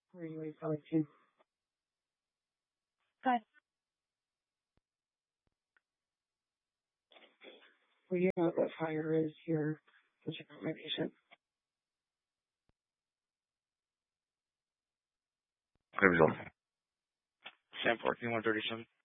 Where are you referring to? Good. Well, you know what fire is here. Because you're not my patient. Révision. 10-14-137.